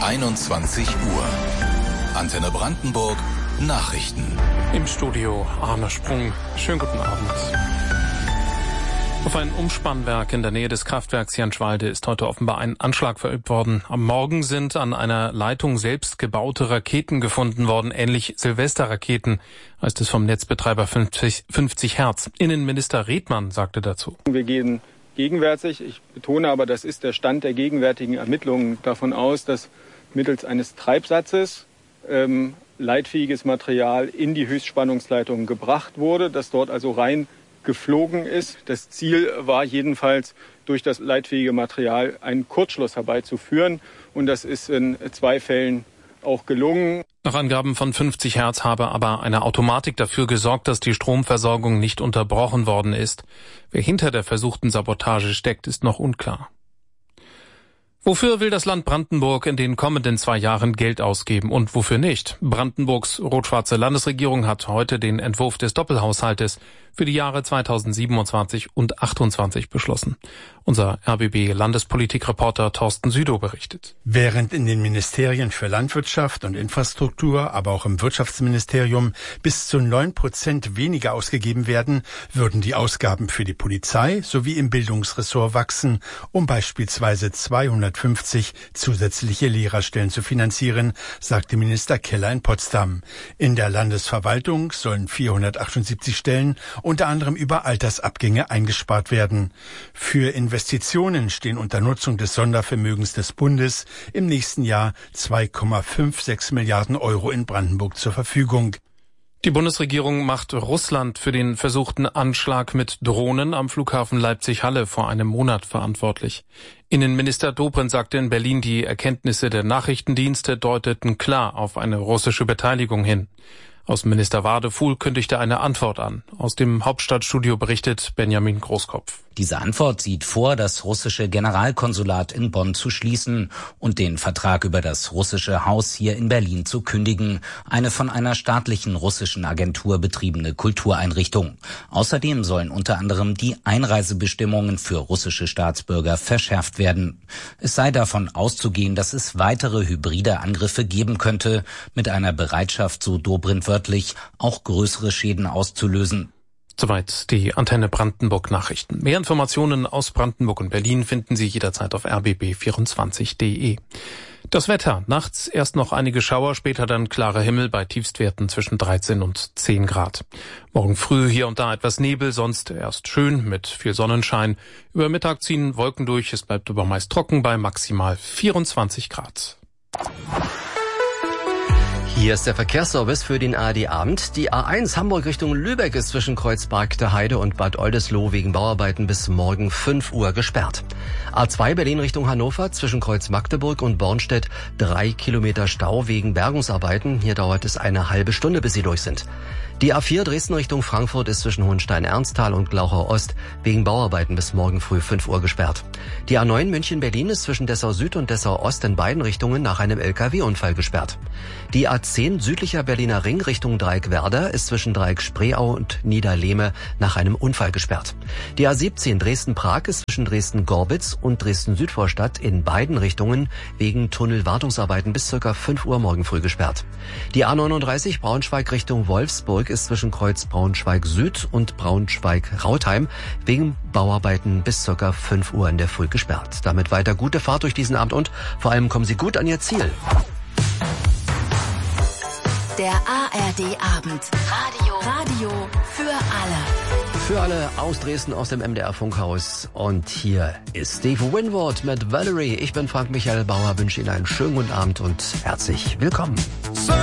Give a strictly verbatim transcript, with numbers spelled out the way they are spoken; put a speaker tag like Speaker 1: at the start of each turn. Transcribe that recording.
Speaker 1: einundzwanzig Uhr. Antenne Brandenburg, Nachrichten.
Speaker 2: Im Studio Arne Sprung. Schönen guten Abend. Auf ein Umspannwerk in der Nähe des Kraftwerks Janschwalde ist heute offenbar ein Anschlag verübt worden. Am Morgen sind an einer Leitung selbst gebaute Raketen gefunden worden, ähnlich Silvesterraketen, heißt es vom Netzbetreiber fünfzig Hertz. Innenminister Redmann sagte dazu:
Speaker 3: Wir gehen gegenwärtig, ich betone aber, das ist der Stand der gegenwärtigen Ermittlungen, davon aus, dass mittels eines Treibsatzes ähm, leitfähiges Material in die Höchstspannungsleitung gebracht wurde, das dort also rein geflogen ist. Das Ziel war jedenfalls, durch das leitfähige Material einen Kurzschluss herbeizuführen. Und das ist in zwei Fällen auch gelungen.
Speaker 2: Nach Angaben von fünfzig Hertz habe aber eine Automatik dafür gesorgt, dass die Stromversorgung nicht unterbrochen worden ist. Wer hinter der versuchten Sabotage steckt, ist noch unklar. Wofür will das Land Brandenburg in den kommenden zwei Jahren Geld ausgeben und wofür nicht? Brandenburgs rot-schwarze Landesregierung hat heute den Entwurf des Doppelhaushaltes für die Jahre zweitausendsiebenundzwanzig und achtundzwanzig beschlossen. Unser R B B-Landespolitikreporter Thorsten Südow berichtet.
Speaker 4: Während in den Ministerien für Landwirtschaft und Infrastruktur, aber auch im Wirtschaftsministerium bis zu neun Prozent weniger ausgegeben werden, würden die Ausgaben für die Polizei sowie im Bildungsressort wachsen, um beispielsweise zweihundertfünfzig zusätzliche Lehrerstellen zu finanzieren, sagte Minister Keller in Potsdam. In der Landesverwaltung sollen vierhundertachtundsiebzig Stellen unter anderem über Altersabgänge eingespart werden. Für Investitionen stehen unter Nutzung des Sondervermögens des Bundes im nächsten Jahr zwei Komma sechsundfünfzig Milliarden Euro in Brandenburg zur Verfügung.
Speaker 2: Die Bundesregierung macht Russland für den versuchten Anschlag mit Drohnen am Flughafen Leipzig-Halle vor einem Monat verantwortlich. Innenminister Dobrindt sagte in Berlin, die Erkenntnisse der Nachrichtendienste deuteten klar auf eine russische Beteiligung hin. Außenminister Wadefuhl kündigte eine Antwort an. Aus dem Hauptstadtstudio berichtet Benjamin Großkopf.
Speaker 5: Diese Antwort sieht vor, das russische Generalkonsulat in Bonn zu schließen und den Vertrag über das russische Haus hier in Berlin zu kündigen, eine von einer staatlichen russischen Agentur betriebene Kultureinrichtung. Außerdem sollen unter anderem die Einreisebestimmungen für russische Staatsbürger verschärft werden. Es sei davon auszugehen, dass es weitere hybride Angriffe geben könnte, mit einer Bereitschaft, so Dobrindt wörtlich, auch größere Schäden auszulösen.
Speaker 2: Soweit die Antenne Brandenburg Nachrichten. Mehr Informationen aus Brandenburg und Berlin finden Sie jederzeit auf r b b vierundzwanzig punkt d e. Das Wetter. Nachts erst noch einige Schauer, später dann klarer Himmel bei Tiefstwerten zwischen dreizehn und zehn Grad. Morgen früh hier und da etwas Nebel, sonst erst schön mit viel Sonnenschein. Über Mittag ziehen Wolken durch, es bleibt aber meist trocken bei maximal vierundzwanzig Grad.
Speaker 6: Hier ist der Verkehrsservice für den A R D-Abend. Die A eins Hamburg Richtung Lübeck ist zwischen Kreuzberg der Heide und Bad Oldesloe wegen Bauarbeiten bis morgen fünf Uhr gesperrt. A zwei Berlin Richtung Hannover zwischen Kreuz Magdeburg und Bornstedt drei Kilometer Stau wegen Bergungsarbeiten. Hier dauert es eine halbe Stunde, bis sie durch sind. Die A vier Dresden Richtung Frankfurt ist zwischen Hohenstein-Ernsthal und Glauchau Ost wegen Bauarbeiten bis morgen früh fünf Uhr gesperrt. Die A neun München-Berlin ist zwischen Dessau Süd und Dessau Ost in beiden Richtungen nach einem L K W-Unfall gesperrt. Die A zehn südlicher Berliner Ring Richtung Dreieck-Werder ist zwischen Dreieck-Spreeau und Niederlehme nach einem Unfall gesperrt. Die A siebzehn Dresden-Prag ist zwischen Dresden-Gorbitz und Dresden-Südvorstadt in beiden Richtungen wegen Tunnelwartungsarbeiten bis ca. fünf Uhr morgen früh gesperrt. Die A neununddreißig Braunschweig Richtung Wolfsburg ist zwischen Kreuz Braunschweig Süd und Braunschweig Rautheim wegen Bauarbeiten bis ca. fünf Uhr in der Früh gesperrt. Damit weiter gute Fahrt durch diesen Abend und vor allem kommen Sie gut an Ihr Ziel.
Speaker 7: Der A R D-Abend. Radio. Radio für alle.
Speaker 6: Für alle aus Dresden, aus dem M D R-Funkhaus. Und hier ist Steve Winwood mit Valerie. Ich bin Frank Michael Bauer, wünsche Ihnen einen schönen guten Abend und herzlich willkommen.